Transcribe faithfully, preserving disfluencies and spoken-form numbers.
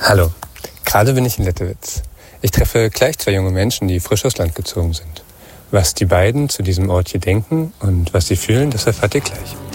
Hallo, gerade bin ich in Lettewitz. Ich treffe gleich zwei junge Menschen, die frisch aufs Land gezogen sind. Was die beiden zu diesem Ort hier denken und was sie fühlen, das erfahrt ihr gleich.